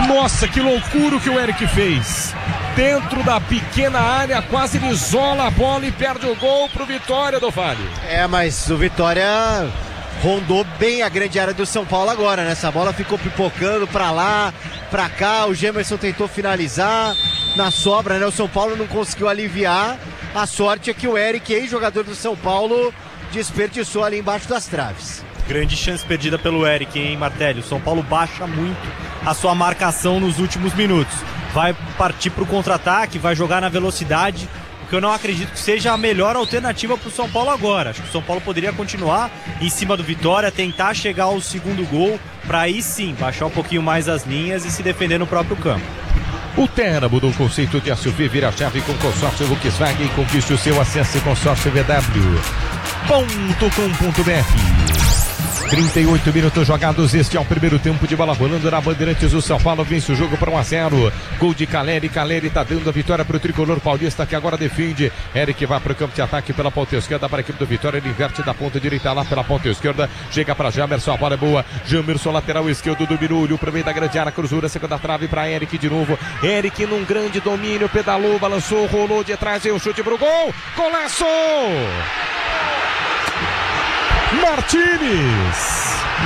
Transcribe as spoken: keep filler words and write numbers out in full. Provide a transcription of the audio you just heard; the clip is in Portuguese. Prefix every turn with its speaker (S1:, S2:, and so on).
S1: Nossa, que loucura que o Eric fez. Dentro da pequena área, quase ele isola a bola e perde o gol pro Vitória do Vale.
S2: É, mas o Vitória rondou bem a grande área do São Paulo agora, né? Essa bola ficou pipocando pra lá, pra cá, o Gemerson tentou finalizar na sobra, né? O São Paulo não conseguiu aliviar. A sorte é que o Eric, ex-jogador do São Paulo, desperdiçou ali embaixo das traves.
S3: Grande chance perdida pelo Eric, hein, Martelli? O São Paulo baixa muito a sua marcação nos últimos minutos. Vai partir para o contra-ataque, vai jogar na velocidade, o que eu não acredito que seja a melhor alternativa para o São Paulo agora. Acho que o São Paulo poderia continuar em cima do Vitória, tentar chegar ao segundo gol, para aí sim baixar um pouquinho mais as linhas e se defender no próprio campo.
S1: O Terra mudou o conceito de S U V, vira chave com consórcio Volkswagen e conquiste o seu acesso consórcio v w ponto com ponto b r. trinta e oito minutos jogados, este é o primeiro tempo de bola rolando na Bandeirantes. O São Paulo vence o jogo por um a zero. Gol de Caleri, Caleri tá dando a vitória pro tricolor paulista, que agora defende. Eric vai pro campo de ataque pela ponta esquerda para a equipe do Vitória, ele inverte da ponta direita lá pela ponta esquerda, chega para Jamerson, a bola é boa, Jamerson lateral esquerdo do Birulho, pro meio da grande área, cruzura, segunda trave para Eric de novo, Eric num grande domínio, pedalou, balançou, rolou de trás, e o chute pro gol, golaço! Martínez!